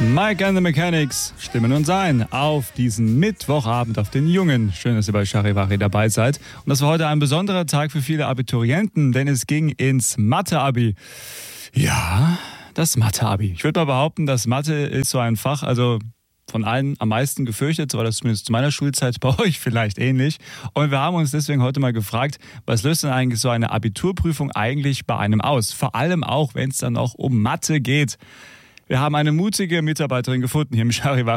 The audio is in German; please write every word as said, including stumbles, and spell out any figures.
Mike and the Mechanics stimmen uns ein auf diesen Mittwochabend, auf den Jungen. Schön, dass ihr bei Charivari dabei seid. Und das war heute ein besonderer Tag für viele Abiturienten, denn es ging ins Mathe-Abi. Ja, das Mathe-Abi. Ich würde mal behaupten, das Mathe ist so ein Fach, also von allen am meisten gefürchtet, so war das zumindest zu meiner Schulzeit, bei euch vielleicht ähnlich. Und wir haben uns deswegen heute mal gefragt, was löst denn eigentlich so eine Abiturprüfung eigentlich bei einem aus? Vor allem auch, wenn es dann noch um Mathe geht. Wir haben eine mutige Mitarbeiterin gefunden hier im Charivari.